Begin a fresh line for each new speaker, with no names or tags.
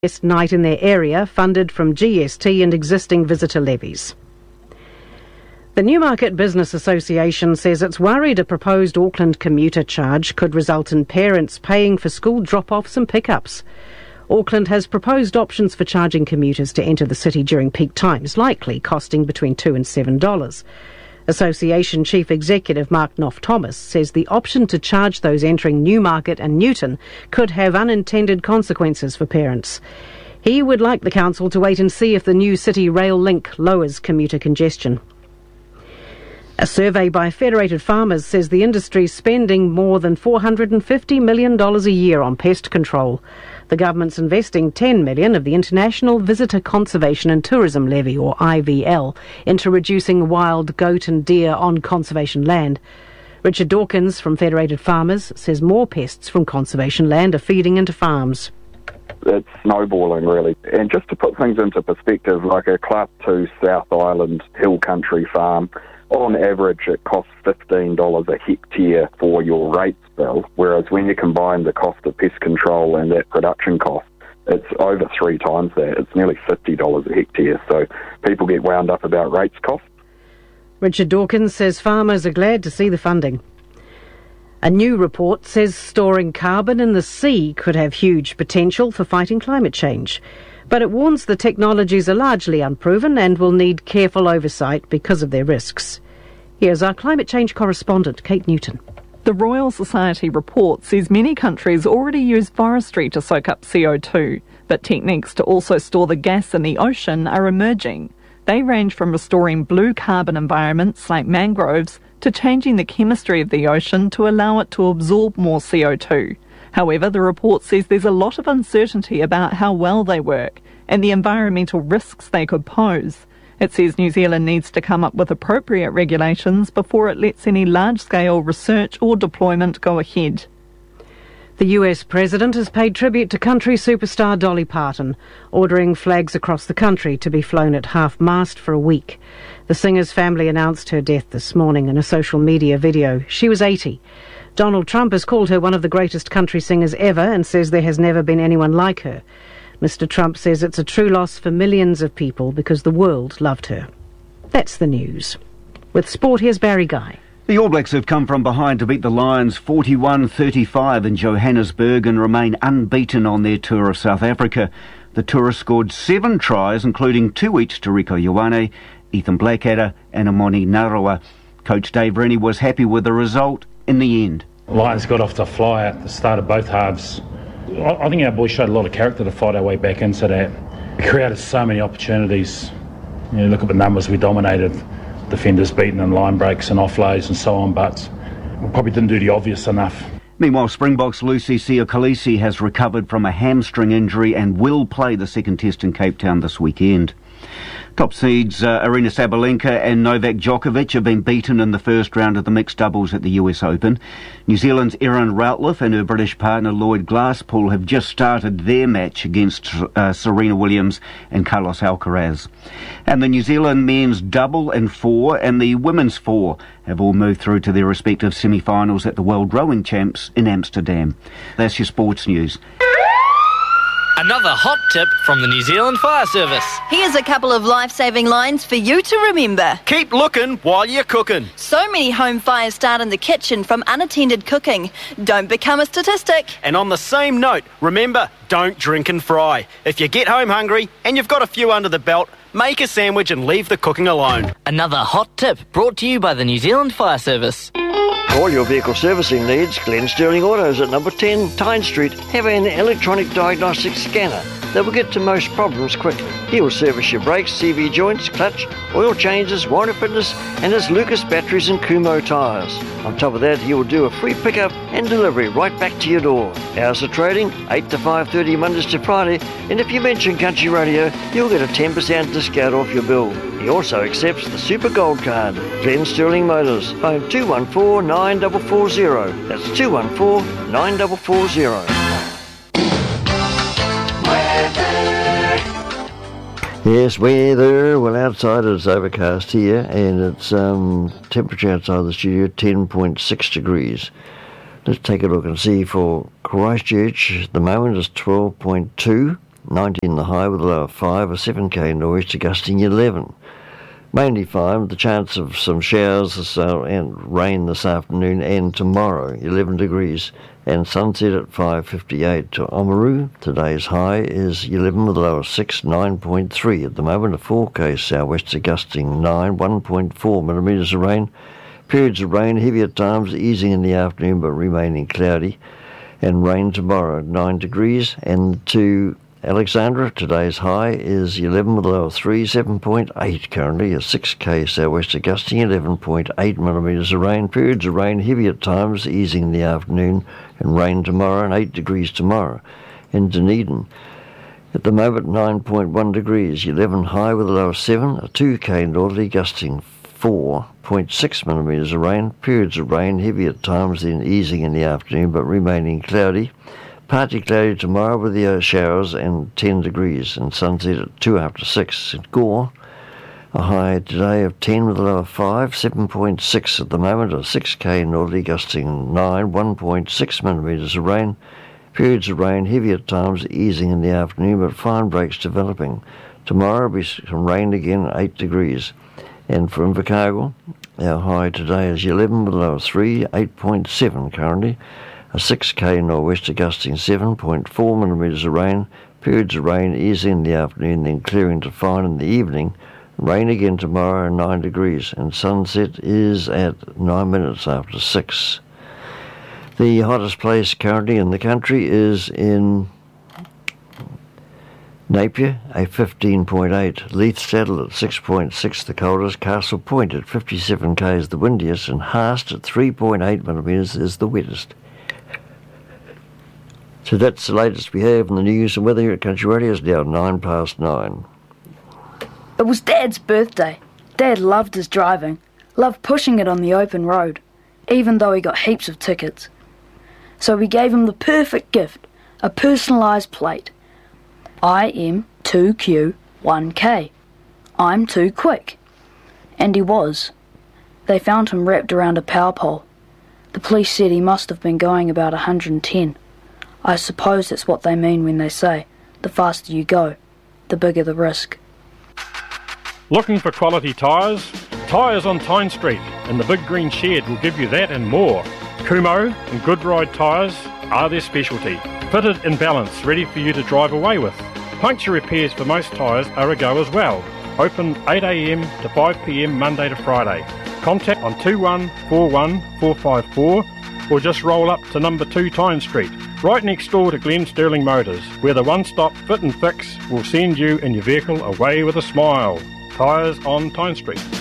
best night in their area, funded from GST and existing visitor levies. The Newmarket Business Association says it's worried a proposed Auckland commuter charge could result in parents paying for school drop-offs and pick-ups. Auckland has proposed options for charging commuters to enter the city during peak times, likely costing between $2 and $7. Association Chief Executive Mark Knopf-Thomas says the option to charge those entering Newmarket and Newton could have unintended consequences for parents. He would like the council to wait and see if the new City Rail link lowers commuter congestion. A survey by Federated Farmers says the industry is spending more than $450 million a year on pest control. The government's investing $10 million of the International Visitor Conservation and Tourism Levy, or IVL, into reducing wild goat and deer on conservation land. Richard Dawkins from Federated Farmers says more pests from conservation land are feeding into farms.
It's snowballing, really. And just to put things into perspective, like a Class 2 South Island hill country farm, on average it costs $15 a hectare for your rates bill, whereas when you combine the cost of pest control and that production cost, it's over 3 times that. It's nearly $50 a hectare, so people get wound up about rates costs.
Richard Dawkins says farmers are glad to see the funding. A new report says storing carbon in the sea could have huge potential for fighting climate change. But it warns the technologies are largely unproven and will need careful oversight because of their risks. Here's our climate change correspondent, Kate Newton.
The Royal Society report says many countries already use forestry to soak up CO2, but techniques to also store the gas in the ocean are emerging. They range from restoring blue carbon environments like mangroves to changing the chemistry of the ocean to allow it to absorb more CO2. However, the report says there's a lot of uncertainty about how well they work and the environmental risks they could pose. It says New Zealand needs to come up with appropriate regulations before it lets any large-scale research or deployment go ahead.
The US President has paid tribute to country superstar Dolly Parton, ordering flags across the country to be flown at half-mast for a week. The singer's family announced her death this morning in a social media video. She was 80. Donald Trump has called her one of the greatest country singers ever and says there has never been anyone like her. Mr. Trump says it's a true loss for millions of people because the world loved her. That's the news. With sport, here's Barry Guy.
The All Blacks have come from behind to beat the Lions 41-35 in Johannesburg and remain unbeaten on their tour of South Africa. The tourists scored 7 tries, including 2 each to Rieko Ioane, Ethan Blackadder and Amoni Narawa. Coach Dave Rennie was happy with the result in the end.
Lions got off to a flyer at the start of both halves. I think our boys showed a lot of character to fight our way back into that. We created so many opportunities. Look at the numbers we dominated. Defenders beaten and line breaks and offloads and so on, but we probably didn't do the obvious enough.
Meanwhile, Springboks' Lucy Sia-Kolisi has recovered from a hamstring injury and will play the second test in Cape Town this weekend. Top seeds Arina Sabalenka and Novak Djokovic have been beaten in the first round of the mixed doubles at the US Open. New Zealand's Erin Routliffe and her British partner Lloyd Glasspool have just started their match against Serena Williams and Carlos Alcaraz. And the New Zealand men's double and 4 and the women's 4 have all moved through to their respective semi-finals at the World Rowing Champs in Amsterdam. That's your sports news.
Another hot tip from the New Zealand Fire Service.
Here's a couple of life-saving lines for you to remember.
Keep looking while you're cooking.
So many home fires start in the kitchen from unattended cooking. Don't become a statistic.
And on the same note, remember, don't drink and fry. If you get home hungry and you've got a few under the belt, make a sandwich and leave the cooking alone. Another hot tip brought to you by the New Zealand Fire Service.
For all your vehicle servicing needs, Glenn Sterling Autos at number 10 Tyne Street have an electronic diagnostic scanner that will get to most problems quickly. He will service your brakes, CV joints, clutch, oil changes, warranty fitness and his Lucas batteries and Kumho tyres. On top of that, he will do a free pickup and delivery right back to your door. Hours of trading, 8 to 5:30 Mondays to Friday, and if you mention Country Radio, you'll get a 10% discount off your bill. He also accepts the Super Gold Card. Glenn Sterling Motors, phone 214-9440. That's 214-9440. Yes, weather. Well, outside it's overcast here, and it's temperature outside the studio 10.6 degrees. Let's take a look and see for Christchurch. At the moment it's 12.2. 19 the high with a low of 5, a 7k nor'easter gusting 11. Mainly fine, the chance of some showers and rain this afternoon and tomorrow, 11 degrees, and sunset at 5:58 to Oamaru. Today's high is 11 with a low of 6, 9.3. At the moment, a 4k southwester gusting 9, 1.4 millimetres of rain. Periods of rain, heavy at times, easing in the afternoon but remaining cloudy, and rain tomorrow, 9 degrees, and to Alexandra, today's high is 11 with a low of 3, 7.8 currently, a 6k southwester gusting 11.8 millimetres of rain. Periods of rain, heavy at times, easing in the afternoon, and rain tomorrow, and 8 degrees tomorrow. In Dunedin, at the moment 9.1 degrees, 11 high with a low of 7, a 2k northerly gusting 4.6 millimetres of rain. Periods of rain, heavy at times, then easing in the afternoon, but remaining cloudy. Partly cloudy tomorrow with the showers and 10 degrees, and sunset at 2 after 6 at Gore. A high today of 10 with a low of 5, 7.6 at the moment, a 6k northerly gusting 9, 1.6 millimetres of rain. Periods of rain, heavy at times, easing in the afternoon, but fine breaks developing. Tomorrow will be some rain again, 8 degrees. And for Invercargill, our high today is 11 with a low of 3, 8.7 currently. A 6k nor'wester gusting 7.4 millimetres of rain. Periods of rain easing in the afternoon, then clearing to fine in the evening. Rain again tomorrow, 9 degrees, and sunset is at 9 minutes after 6. The hottest place currently in the country is in Napier, a 15.8. Leith Saddle at 6.6, the coldest. Castle Point at 57k is the windiest, and Haast at 3.8 millimetres is the wettest. So that's the latest we have in the news and weather here at Country Radio. Is now 9:09.
It was Dad's birthday. Dad loved his driving, loved pushing it on the open road, even though he got heaps of tickets. So we gave him the perfect gift, a personalised plate. IM 2Q1K. I'm too quick. And he was. They found him wrapped around a power pole. The police said he must have been going about 110. I suppose that's what they mean when they say, the faster you go, the bigger the risk.
Looking for quality tyres? Tyres on Tyne Street and the Big Green Shed will give you that and more. Kumho and Goodride tyres are their specialty. Fitted and balanced, ready for you to drive away with. Puncture repairs for most tyres are a go as well. Open 8am to 5pm Monday to Friday. Contact on 2141 454 or just roll up to number 2 Tyne Street, right next door to Glen Sterling Motors, where the one-stop fit and fix will send you and your vehicle away with a smile. Tyres on Tyne Street.